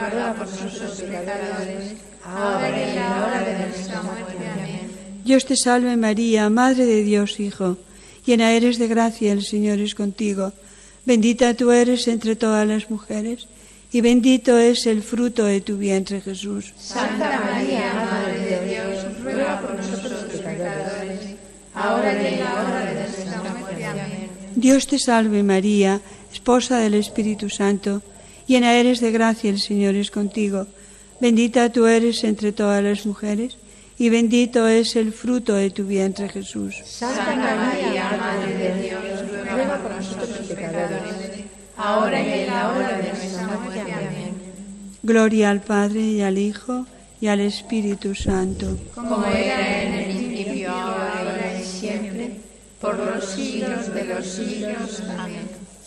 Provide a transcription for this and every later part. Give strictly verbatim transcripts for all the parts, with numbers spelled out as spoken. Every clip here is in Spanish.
ruega por nosotros pecadores, ahora y en la hora de nuestra muerte. Amén. Dios te salve María, Madre de Dios Hijo, llena eres de gracia, el Señor es contigo. Bendita tú eres entre todas las mujeres, y bendito es el fruto de tu vientre, Jesús. Santa María, Madre de Dios, ruega por nosotros pecadores, ahora y en la hora de nuestra muerte. Amén. Dios te salve María, esposa del Espíritu Santo, llena eres de gracia, el Señor es contigo. Bendita tú eres entre todas las mujeres, y bendito es el fruto de tu vientre, Jesús. Santa María, Madre de Dios, ruega por nosotros pecadores, ahora y en la hora de nuestra muerte. Amén. Gloria al Padre, y al Hijo, y al Espíritu Santo. Como era en el principio, ahora y siempre, por los siglos de los siglos. Amén.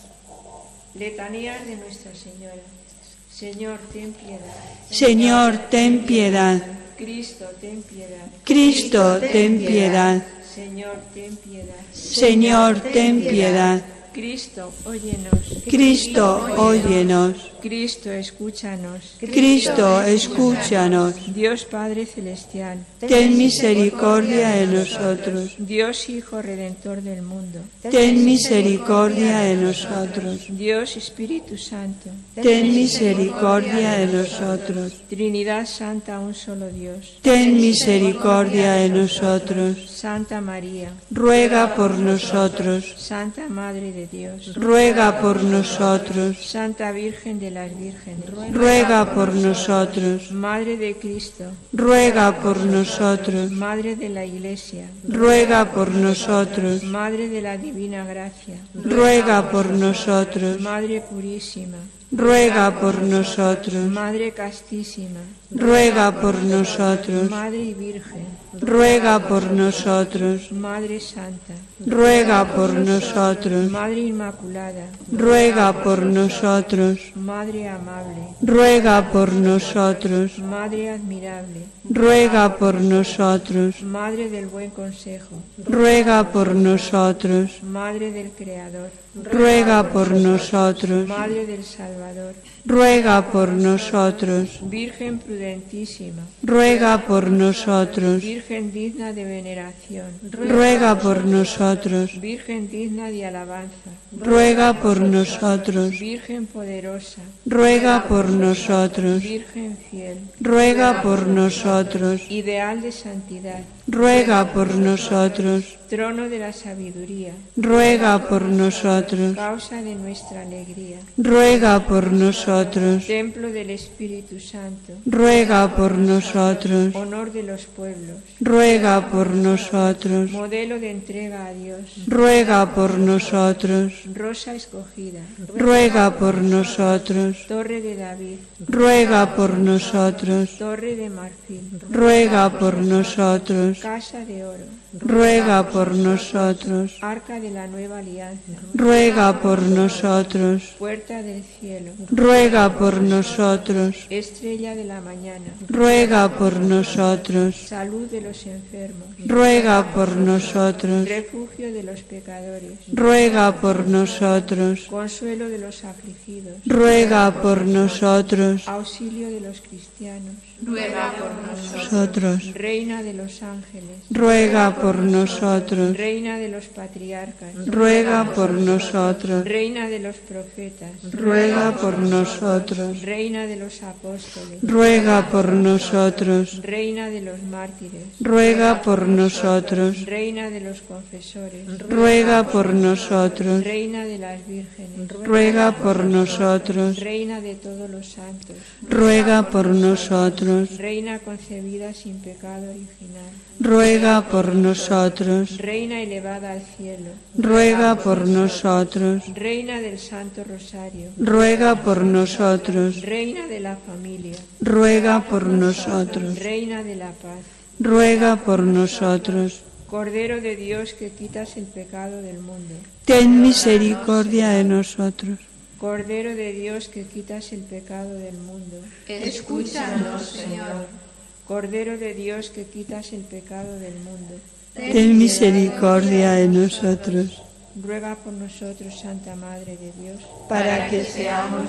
Letanías de Nuestra Señora. Señor, ten piedad. Señor, ten piedad. Cristo, ten piedad. Cristo, ten piedad. Señor, ten piedad. Señor, ten piedad. Cristo, óyenos. Cristo, óyenos. Cristo, escúchanos. Cristo, escúchanos. Dios Padre Celestial, Ten misericordia de nosotros. Dios Hijo Redentor del mundo, Ten misericordia de nosotros. Dios Espíritu Santo, Ten misericordia de nosotros. Trinidad Santa, un solo Dios. Ten misericordia de nosotros. Santa María, Ruega por nosotros. Santa Madre de Dios, Ruega por nosotros. Santa Virgen de las Vírgenes, Ruega por nosotros. Madre de Cristo, Ruega por nosotros. Madre de la Iglesia, Ruega por nosotros. Madre de la Divina Gracia, Ruega por nosotros. Madre Purísima, Ruega por nosotros. Madre Castísima, Ruega por nosotros. Madre y Virgen, Ruega por nosotros. Madre Santa, Ruega por nosotros. Madre Inmaculada, Ruega por nosotros. Madre Amable, Ruega por nosotros. Madre Admirable, Ruega por nosotros. Madre del Buen Consejo, Ruega por nosotros. Madre del Creador, Ruega por nosotros. Madre del Salvador, Ruega por nosotros. Virgen prudentísima, Ruega por nosotros. Virgen digna de veneración, Ruega por nosotros. Virgen digna de alabanza, Ruega por nosotros. Virgen poderosa, Ruega por nosotros. Virgen fiel, Ruega por nosotros. ideal de santidad, Ruega por nosotros. trono de la sabiduría, Ruega por nosotros. causa de nuestra alegría, Ruega por nosotros. templo del Espíritu Santo, Ruega por nosotros. honor de los pueblos, Ruega por nosotros. modelo de entrega a Dios, Ruega por nosotros. rosa escogida, Ruega por nosotros. torre de David, Ruega por nosotros. torre de marfil, Ruega por nosotros. casa de oro, Ruega por nosotros. arca de la nueva alianza, Ruega por nosotros. puerta del cielo, Ruega por nosotros. estrella de la mañana, Ruega por nosotros. salud de los enfermos, Ruega por nosotros. refugio de los pecadores, Ruega por nosotros. consuelo de los afligidos, Ruega por nosotros. auxilio de los cristianos, Ruega por nosotros. Nosotros. reina de los ángeles, Ruega por nosotros. reina de los patriarcas, Ruega por nosotros. reina de los profetas, Ruega por nosotros. reina de los apóstoles, Ruega por nosotros. reina de los mártires, Ruega por nosotros. reina de los confesores, Ruega por nosotros. reina de las vírgenes, Ruega por nosotros. reina de todos los santos, Ruega por nosotros. reina concebida sin pecado original, Ruega por nosotros. reina elevada al cielo, Ruega por nosotros. reina del Santo Rosario, Ruega por nosotros. reina de la familia, Ruega por nosotros. reina de la paz, Ruega por nosotros. Cordero de Dios que quitas el pecado del mundo, Ten misericordia de nosotros. Cordero de Dios que quitas el pecado del mundo, Escúchanos, Señor. Cordero de Dios que quitas el pecado del mundo, Ten misericordia de nosotros. ruega por nosotros, Santa Madre de Dios, Para que seamos